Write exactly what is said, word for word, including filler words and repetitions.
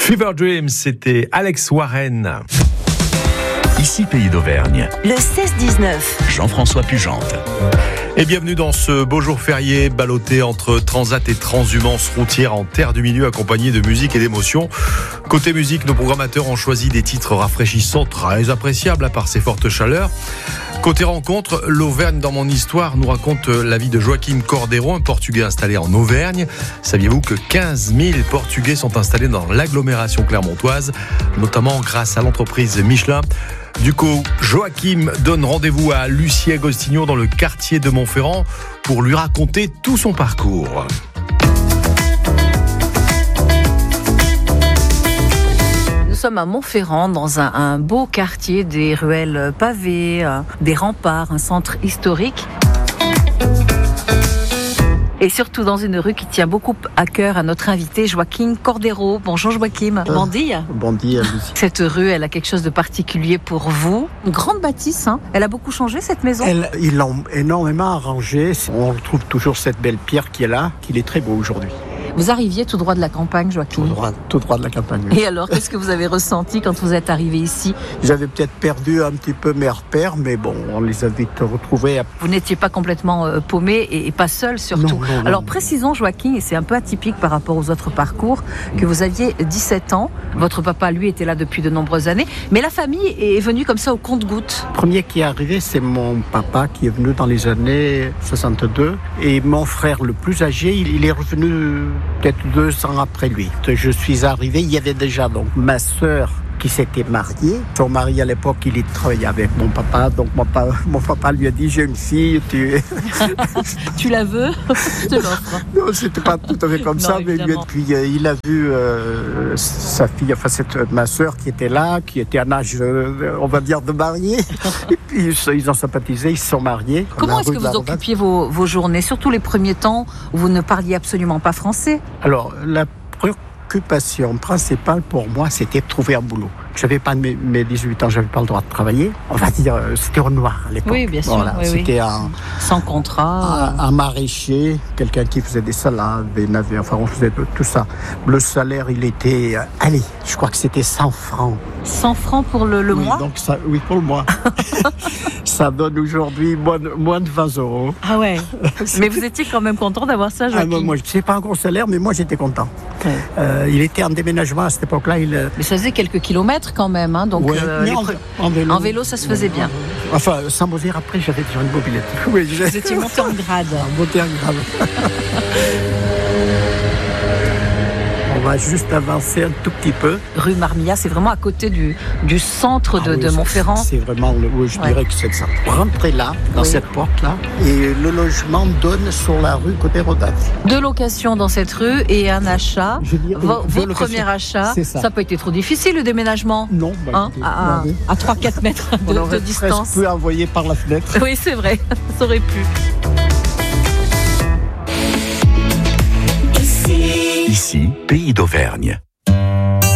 Fever Dreams, c'était Alex Warren. Ici Pays d'Auvergne. Le seize dix-neuf. Jean-François Pugente. Et bienvenue dans ce beau jour férié, ballotté entre transat et transhumance routière en terre du milieu, accompagné de musique et d'émotion. Côté musique, nos programmateurs ont choisi des titres rafraîchissants, très appréciables à part ces fortes chaleurs. Côté rencontre, l'Auvergne dans mon histoire nous raconte la vie de Joaquim Cordeiro, un Portugais installé en Auvergne. Saviez-vous que quinze mille Portugais sont installés dans l'agglomération clermontoise, notamment grâce à l'entreprise Michelin? Du coup, Joaquim donne rendez-vous à Lucie Agostinho dans le quartier de Montferrand pour lui raconter tout son parcours. Nous sommes à Montferrand, dans un, un beau quartier, des ruelles pavées, euh, des remparts, un centre historique. Et surtout dans une rue qui tient beaucoup à cœur à notre invité, Joaquim Cordeiro. Bonjour Joaquim. Euh, bon dia. Bon dia, Lucie. Cette rue, elle a quelque chose de particulier pour vous. Une grande bâtisse, hein. Elle a beaucoup changé cette maison. Elle, ils l'ont énormément arrangée. On retrouve toujours cette belle pierre qui est là, qu'il est très beau aujourd'hui. Vous arriviez tout droit de la campagne, Joaquim. Tout droit, tout droit de la campagne. Et alors, qu'est-ce que vous avez ressenti quand vous êtes arrivé ici? J'avais peut-être perdu un petit peu mes repères, mais bon, on les a vite retrouvés. Vous n'étiez pas complètement euh, paumé et, et pas seul surtout. Non, non, non. Alors précisons, Joaquim, et c'est un peu atypique par rapport aux autres parcours, que vous aviez dix-sept ans. Votre papa, lui, était là depuis de nombreuses années. Mais la famille est venue comme ça au compte-gouttes. Le premier qui est arrivé, c'est mon papa qui est venu dans les années soixante-deux. Et mon frère le plus âgé, il, il est revenu peut-être deux ans après lui. Je suis arrivé, il y avait déjà donc ma sœur qui s'était mariée. Son mari à l'époque, il travaillait avec mon papa. Donc mon papa, mon papa lui a dit, j'ai une fille, tu... tu la veux? Je te l'offre. Non, c'était pas tout à fait comme non, ça, mais lui, puis euh, il a vu euh, sa fille, enfin cette, ma sœur qui était là, qui était à un âge, euh, on va dire, de mariée. Et puis ils ont sympathisé, ils se sont mariés. Comment est-ce que vous occupiez vos, vos journées, surtout les premiers temps où vous ne parliez absolument pas français? Alors, la préoccupation principale pour moi, c'était de trouver un boulot. Je n'avais pas mes, mes dix-huit ans, je n'avais pas le droit de travailler. On va dire, c'était au noir à l'époque. Oui, bien sûr. Voilà, oui, c'était oui. un, sans contrat. Un, un maraîcher, quelqu'un qui faisait des salades, des navets, enfin on faisait tout ça. Le salaire, il était, euh, allez, je crois que c'était cent francs. cent francs pour le, le oui, mois donc ça, oui, pour le mois. Ça donne aujourd'hui moins de, moins de vingt euros. Ah ouais. Mais vous étiez quand même content d'avoir ça, Joaquim? Ah, moi, c'est pas un gros salaire, mais moi j'étais content. Ouais. Euh, il était en déménagement à cette époque-là. Il... Mais ça faisait quelques kilomètres quand même, hein, donc ouais, euh, en, pre... en, vélo, en vélo, ça se faisait bien. Enfin, sans vous dire, après, j'avais déjà une mobilette. Oui, vous étiez monté en grade. Monté en grade. On va juste avancer un tout petit peu. Rue Marmilla, c'est vraiment à côté du, du centre de, ah oui, de Montferrand. C'est vraiment, le, oui, je ouais. dirais que c'est ça. Rentrez là, dans oui. cette porte-là, et le logement donne sur la rue côté Rodin. Deux locations dans cette rue et un achat. Dire, vos vos premiers achats, ça n'a pas été trop difficile le déménagement? Non. Bah, hein, à, à trois à quatre mètres de, on de distance. On peut envoyer par la fenêtre. Oui, c'est vrai, ça aurait pu. Ici, Pays d'Auvergne.